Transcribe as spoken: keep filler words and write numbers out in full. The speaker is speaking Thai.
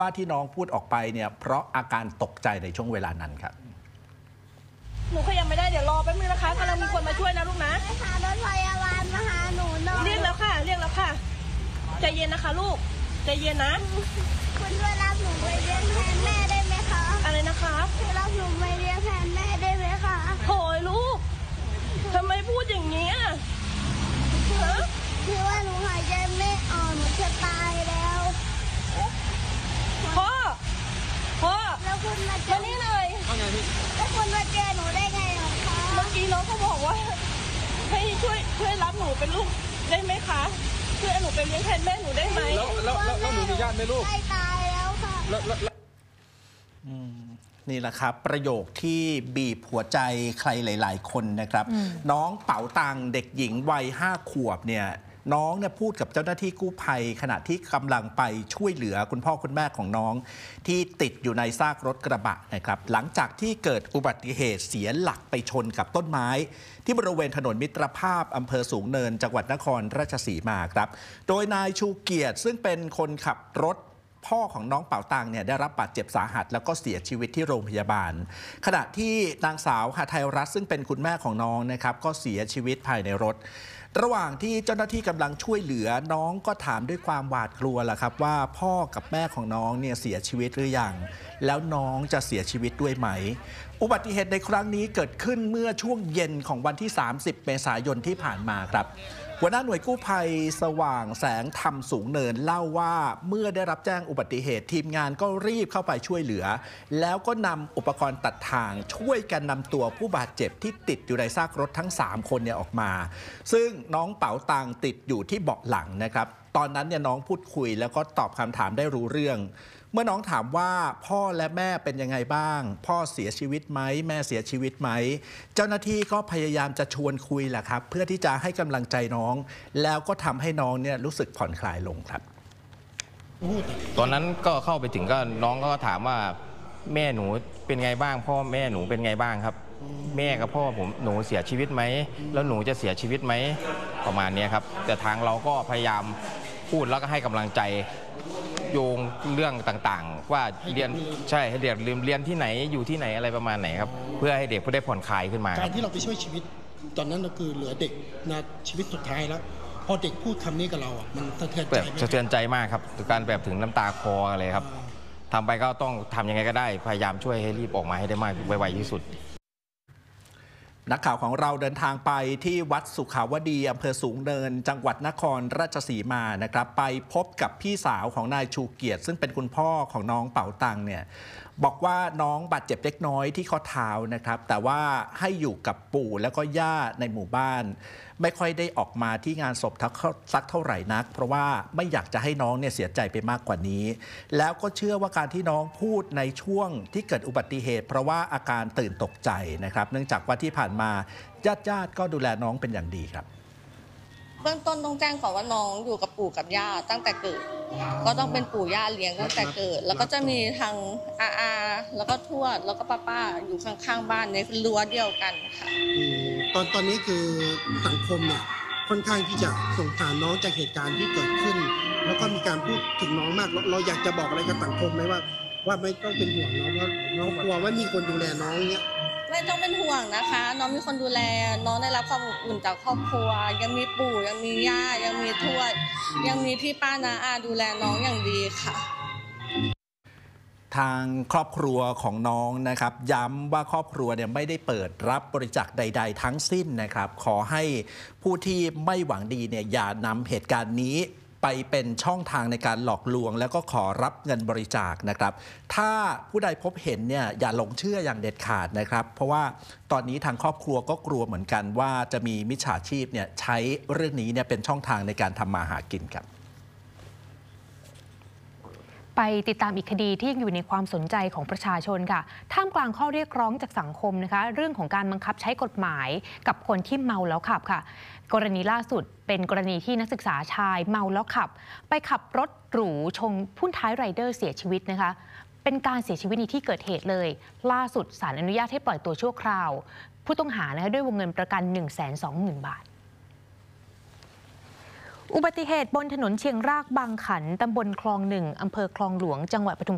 ว่าที่น้องพูดออกไปเนี่ยเพราะอาการตกใจในช่วงเวลานั้นครับหนูขยับไม่ได้เดี๋ยวรอแป๊บนึงนะคะกำลังมีคนมาช่วยนะลูกนะหารถพยาบาลมาหาหนูหน่อยเรียกแล้วค่ะเรียกแล้วค่ะใจเย็นนะคะลูกใจเย็นนะคุณช่วยรับหนูไปเลี้ยงแทนแม่ได้ไหมคะอะไรนะคะช่วยรับหนูไปเลี้ยงแทนแม่ได้ไหมคะโถ่ลูกทำไมพูดอย่างนี้คือว่าหนูหายใจไม่ออกหนูจะตายแล้วพ่อพ่อแล้วคุณมาเจอนี่เลยแล้วคุณมาเจอหนูได้ไงคะเมื่อกี้น้องเขาบอกว่าให้ช่วยช่วยรับหนูเป็นลูกได้ไหมคะช่วยหนูไปเลี้ยงแทนแม่หนูได้ไหมแล้วแล้วแล้วหนูมีญาติไหมลูกใกล้ตายแล้วค่ะนี่แหละครับประโยคที่บีบหัวใจใครหลายๆคนนะครับน้องเป๋าตังเด็กหญิงวัยห้าขวบเนี่ยน้องเนี่ยพูดกับเจ้าหน้าที่กู้ภัยขณะที่กำลังไปช่วยเหลือคุณพ่อคุณแม่ของน้องที่ติดอยู่ในซากรถกระบะนะครับหลังจากที่เกิดอุบัติเหตุเสียหลักไปชนกับต้นไม้ที่บริเวณถนนมิตรภาพอำเภอสูงเนินจังหวัดนครราชสีมาครับโดยนายชูเกียรติซึ่งเป็นคนขับรถพ่อของน้องเป๋าตังเนี่ยได้รับบาดเจ็บสาหัสแล้วก็เสียชีวิตที่โรงพยาบาลขณะที่นางสาวหทัยรัตน์ซึ่งเป็นคุณแม่ของน้องนะครับก็เสียชีวิตภายในรถระหว่างที่เจ้าหน้าที่กำลังช่วยเหลือน้องก็ถามด้วยความหวาดกลัวล่ะครับว่าพ่อกับแม่ของน้องเนี่ยเสียชีวิตหรือยังแล้วน้องจะเสียชีวิตด้วยไหมอุบัติเหตุในครั้งนี้เกิดขึ้นเมื่อช่วงเย็นของวันที่สามสิบเมษายนที่ผ่านมาครับหัวหน้าหน่วยกู้ภัยสว่างแสงธรรมสูงเนินเล่าว่าเมื่อได้รับแจ้งอุบัติเหตุทีมงานก็รีบเข้าไปช่วยเหลือแล้วก็นำอุปกรณ์ตัดทางช่วยกันนำตัวผู้บาดเจ็บที่ติดอยู่ในซากรถทั้งสามคนเนี่ยออกมาซึ่งน้องเป๋าตังติดอยู่ที่เบาะหลังนะครับตอนนั้นเนี่ยน้องพูดคุยแล้วก็ตอบคำถามได้รู้เรื่องเมื่อน้องถามว่าพ่อและแม่เป็นยังไงบ้างพ่อเสียชีวิตไหมแม่เสียชีวิตไหมเจ้าหน้าที่ก็พยายามจะชวนคุยแหละครับเพื่อที่จะให้กำลังใจน้องแล้วก็ทำให้น้องเนี่ยรู้สึกผ่อนคลายลงครับตอนนั้นก็เข้าไปถึงก็น้องก็ถามว่าแม่หนูเป็นไงบ้างพ่อแม่หนูเป็นไงบ้างครับแม่กับพ่อผมหนูเสียชีวิตไหมแล้วหนูจะเสียชีวิตไหมประมาณนี้ครับแต่ทางเราก็พยายามพูดแล้วก็ให้กำลังใจโยงเรื่องต่างๆว่าเรียนใช่ให้เด็กเรียนที่ไหนอยู่ที่ไหนอะไรประมาณไหนครับเพื่อให้เด็กได้ผ่อนคลายขึ้นมาการที่เราไปช่วยชีวิตตอนนั้นก็คือเหลือเด็กนาชีวิตสุดท้ายแล้วพอเด็กพูดคำนี้กับเราอ่ะมันสะเทือนใจสะเทือนใจมากครับการแบบถึงน้ำตาคออะไรครับทำไปก็ต้องทำยังไงก็ได้พยายามช่วยให้รีบออกมาให้ได้มากไวๆที่สุดนักข่าวของเราเดินทางไปที่วัดสุขาวดีอำเภอสูงเนินจังหวัดนครราชสีมานะครับไปพบกับพี่สาวของนายชูเกียรติซึ่งเป็นคุณพ่อของน้องเป๋าตังเนี่ยบอกว่าน้องบาดเจ็บเล็กน้อยที่ข้อเท้านะครับแต่ว่าให้อยู่กับปู่แล้วก็ย่าในหมู่บ้านไม่ค่อยได้ออกมาที่งานศพสักเท่าไหร่นักเพราะว่าไม่อยากจะให้น้องเนี่ยเสียใจไปมากกว่านี้แล้วก็เชื่อว่าการที่น้องพูดในช่วงที่เกิดอุบัติเหตุเพราะว่าอาการตื่นตกใจนะครับเนื่องจากว่าที่ผ่านมาญาติๆก็ดูแลน้องเป็นอย่างดีครับเบื้องต้นต้องแจ้งก่อนว่าน้องอยู่กับปู่กับย่าตั้งแต่เกิดก็ต้องเป็นปู่ย่าเลี้ยงตั้งแต่เกิดแล้วก็จะมีทางอาอาแล้วก็ทวดแล้วก็ป้าป้าอยู่ข้างๆบ้านในรั้วเดียวกันค่ะตอนตอนนี้คือสังคมเนี่ยค่อนข้างที่จะสงสารน้องจากเหตุการณ์ที่เกิดขึ้นแล้วก็มีการพูดถึงน้องมากเราอยากจะบอกอะไรกับสังคมไหมว่าว่าไม่ต้องเป็นห่วงน้องว่าน้องกลัวว่ามีคนดูแลน้องเนี้ยไม่ต้องเป็นห่วงนะคะน้องมีคนดูแลน้องได้รับความอบอุ่นจากครอบครัวยังมีปู่ยังมีย่ายังมีทวดยังมีพี่ป้าน้าอาดูแลน้องอย่างดีค่ะทางครอบครัวของน้องนะครับย้ำว่าครอบครัวเนี่ยไม่ได้เปิดรับบริจาคใดๆทั้งสิ้นนะครับขอให้ผู้ที่ไม่หวังดีเนี่ยอย่านำเหตุการณ์นี้ไปเป็นช่องทางในการหลอกลวงแล้วก็ขอรับเงินบริจาคนะครับถ้าผู้ใดพบเห็นเนี่ยอย่าหลงเชื่ออย่างเด็ดขาดนะครับเพราะว่าตอนนี้ทางครอบครัวก็กลัวเหมือนกันว่าจะมีมิจฉาชีพเนี่ยใช้เรื่องนี้เนี่ยเป็นช่องทางในการทำมาหากินครับไปติดตามอีกคดีที่ยังอยู่ในความสนใจของประชาชนค่ะท่ามกลางข้อเรียกร้องจากสังคมนะคะเรื่องของการบังคับใช้กฎหมายกับคนที่เมาแล้วขับค่ะกรณีล่าสุดเป็นกรณีที่นักศึกษาชายเมาแล้วขับไปขับรถหรูชนผู้ท้ายไรเดอร์เสียชีวิตนะคะเป็นการเสียชีวิตในที่เกิดเหตุเลยล่าสุดศาลอนุญาตให้ปล่อยตัวชั่วคราวผู้ต้องหานะคะด้วยวงเงินประกัน หนึ่งแสนสองหมื่น บาท อุบัติเหตุบนถนนเชียงรากบางขันตำบลคลองหนึ่งอำเภอคลองหลวงจังหวัดปทุม